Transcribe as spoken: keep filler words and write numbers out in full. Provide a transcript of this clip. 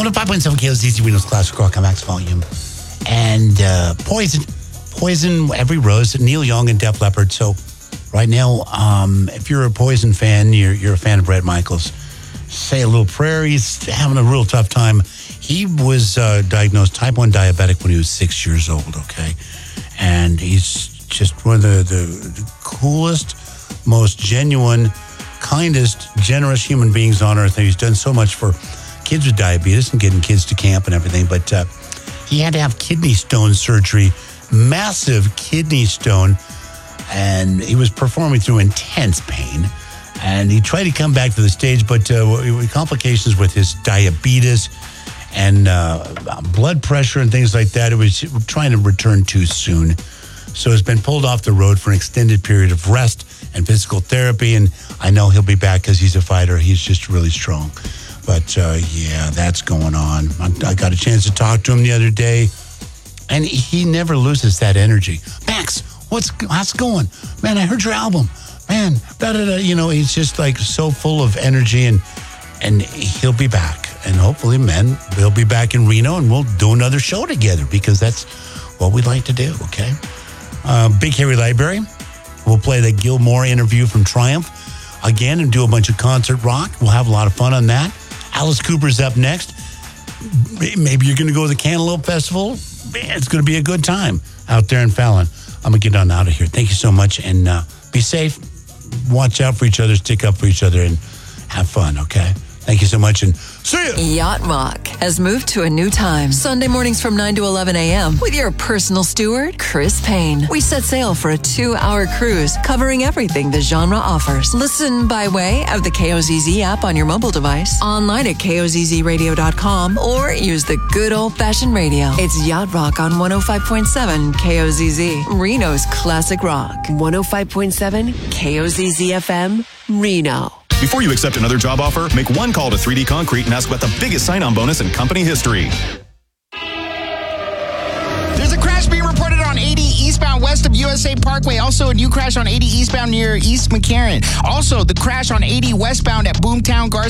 one oh five point seven K O Z Z Reno's Classic Rock on Max Volume. And uh, Poison, Poison, Every Rose, Neil Young and Def Leppard. So right now, um, if you're a Poison fan, you're, you're a fan of Bret Michaels, say a little prayer. He's having a real tough time. He was uh, diagnosed type one diabetic when he was six years old, okay? And he's just one of the, the, the coolest, most genuine, kindest, generous human beings on earth. And he's done so much for kids with diabetes and getting kids to camp and everything. But uh, he had to have kidney stone surgery, massive kidney stone, and he was performing through intense pain. And he tried to come back to the stage, but uh, complications with his diabetes and uh, blood pressure and things like that, it was trying to return too soon. So it's been pulled off the road for an extended period of rest and physical therapy. And I know he'll be back because he's a fighter. He's just really strong. But uh, yeah, that's going on. I, I got a chance to talk to him the other day, and he never loses that energy. Max, what's how's it going? Man, I heard your album. Man, da da da. You know, he's just like so full of energy, and and he'll be back. And hopefully, men, he'll be back in Reno, and we'll do another show together because that's what we'd like to do. Okay. Uh, Big Harry Library. We'll play the Gilmore interview from Triumph again and do a bunch of concert rock. We'll have a lot of fun on that. Alice Cooper's up next. Maybe you're going to go to the Cantaloupe Festival. Man, it's going to be a good time out there in Fallon. I'm going to get on out of here. Thank you so much, and uh, be safe. Watch out for each other, stick up for each other, and have fun, okay? Thank you so much, and see ya! Yacht Rock has moved to a new time. Sunday mornings from nine to eleven a.m. with your personal steward, Chris Payne. We set sail for a two-hour cruise covering everything the genre offers. Listen by way of the K O Z Z app on your mobile device, online at K O Z Z radio dot com, or use the good old-fashioned radio. It's Yacht Rock on one oh five point seven K O Z Z, Reno's Classic Rock. one oh five point seven K O Z Z F M, Reno. Before you accept another job offer, make one call to three D Concrete and ask about the biggest sign-on bonus in company history. There's a crash being reported on eighty eastbound west of U S A Parkway. Also, a new crash on eighty eastbound near East McCarran. Also, the crash on eighty westbound at Boomtown Garcia.